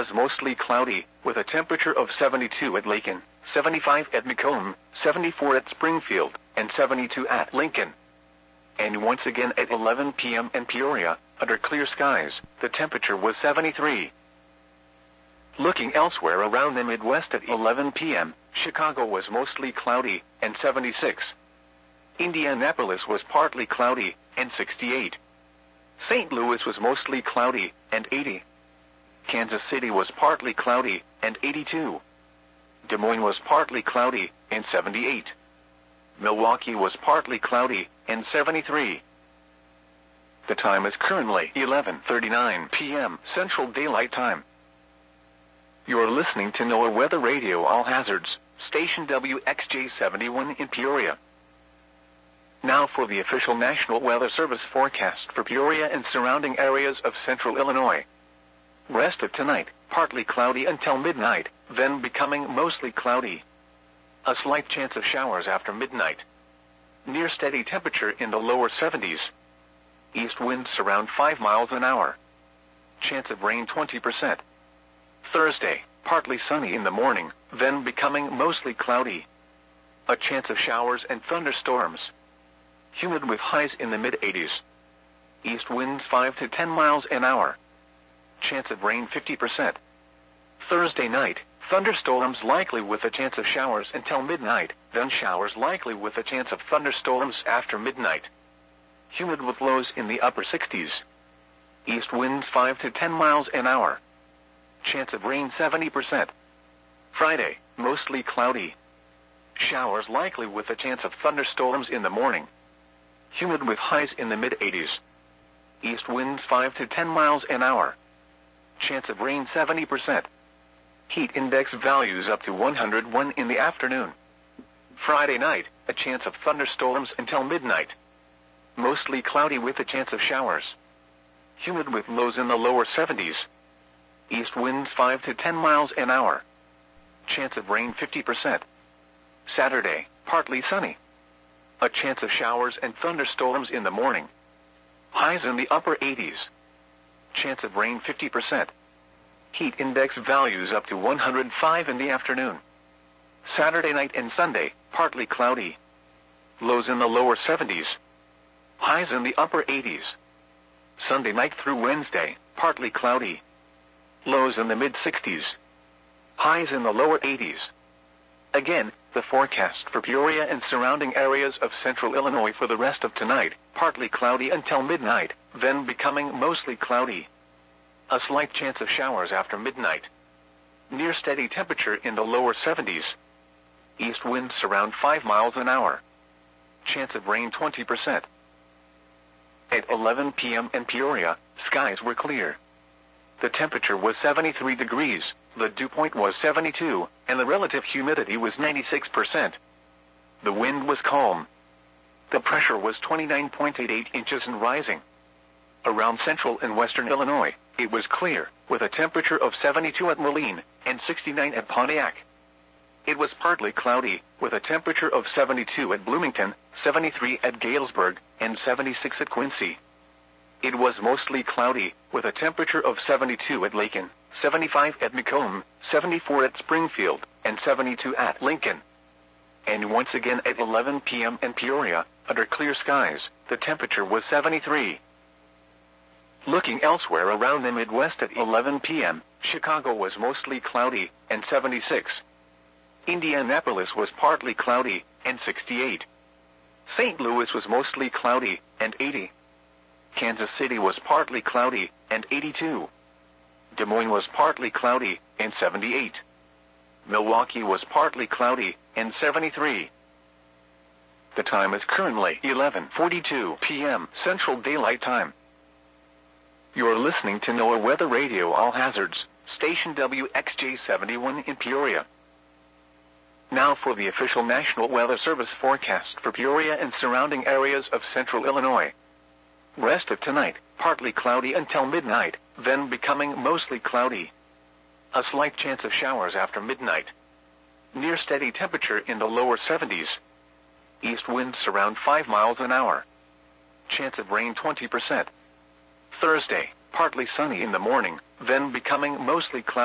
was mostly cloudy, with a temperature of 72 at Lakin, 75 at Macomb, 74 at Springfield, and 72 at Lincoln. And once again at 11 p.m. in Peoria, under clear skies, the temperature was 73. Looking elsewhere around the Midwest at 11 p.m., Chicago was mostly cloudy, and 76. Indianapolis was partly cloudy, and 68. St. Louis was mostly cloudy, and 80. Kansas City was partly cloudy, and 82. Des Moines was partly cloudy, and 78. Milwaukee was partly cloudy, and 73. The time is currently 11:39 p.m. Central Daylight Time. You're listening to NOAA Weather Radio All Hazards, station WXJ71 in Peoria. Now for the official National Weather Service forecast for Peoria and surrounding areas of central Illinois. Rest of tonight, partly cloudy until midnight, then becoming mostly cloudy. A slight chance of showers after midnight. Near steady temperature in the lower 70s. East winds around 5 miles an hour. Chance of rain 20%. Thursday, partly sunny in the morning, then becoming mostly cloudy. A chance of showers and thunderstorms. Humid with highs in the mid-80s. East winds 5 to 10 miles an hour. Chance of rain 50%. Thursday night, thunderstorms likely with a chance of showers until midnight, then showers likely with a chance of thunderstorms after midnight. Humid with lows in the upper 60s. East winds 5 to 10 miles an hour. Chance of rain 70%. Friday, mostly cloudy. Showers likely with a chance of thunderstorms in the morning. Humid with highs in the mid-80s. East winds 5 to 10 miles an hour. Chance of rain 70%. Heat index values up to 101 in the afternoon. Friday night, a chance of thunderstorms until midnight. Mostly cloudy with a chance of showers. Humid with lows in the lower 70s. East winds 5 to 10 miles an hour. Chance of rain 50%. Saturday, partly sunny. A chance of showers and thunderstorms in the morning. Highs in the upper 80s. Chance of rain 50%. Heat index values up to 105 in the afternoon. Saturday night and Sunday, partly cloudy. Lows in the lower 70s. Highs in the upper 80s. Sunday night through Wednesday, partly cloudy. Lows in the mid-60s. Highs in the lower 80s. Again, the forecast for Peoria and surrounding areas of central Illinois for the rest of tonight, partly cloudy until midnight, then becoming mostly cloudy. A slight chance of showers after midnight. Near steady temperature in the lower 70s. East winds around 5 miles an hour. Chance of rain 20%. At 11 p.m. in Peoria, skies were clear. The temperature was 73 degrees, the dew point was 72, and the relative humidity was 96%. The wind was calm. The pressure was 29.88 inches and rising. Around central and western Illinois, it was clear, with a temperature of 72 at Moline and 69 at Pontiac. It was partly cloudy, with a temperature of 72 at Bloomington, 73 at Galesburg, and 76 at Quincy. It was mostly cloudy, with a temperature of 72 at Lakin, 75 at Macomb, 74 at Springfield, and 72 at Lincoln. And once again at 11 p.m. in Peoria, under clear skies, the temperature was 73. Looking elsewhere around the Midwest at 11 p.m., Chicago was mostly cloudy, and 76. Indianapolis was partly cloudy, and 68. St. Louis was mostly cloudy, and 80. Kansas City was partly cloudy, and 82. Des Moines was partly cloudy, and 78. Milwaukee was partly cloudy, and 73. The time is currently 11:42 p.m. Central Daylight Time. You're listening to NOAA Weather Radio All Hazards, station WXJ71 in Peoria. Now for the official National Weather Service forecast for Peoria and surrounding areas of central Illinois. Rest of tonight, partly cloudy until midnight, then becoming mostly cloudy. A slight chance of showers after midnight. Near steady temperature in the lower 70s. East winds around 5 miles an hour. Chance of rain 20%. Thursday, partly sunny in the morning, then becoming mostly cloudy.